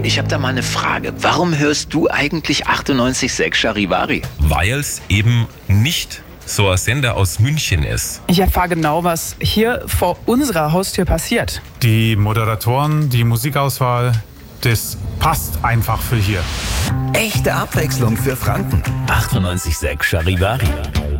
ich habe da mal eine Frage. Warum hörst du eigentlich 98,6 Charivari? Weil es eben nicht so ein Sender aus München ist. Ich erfahre genau, was hier vor unserer Haustür passiert. Die Moderatoren, die Musikauswahl, das passt einfach für hier. Echte Abwechslung für Franken. 98,6 Charivari.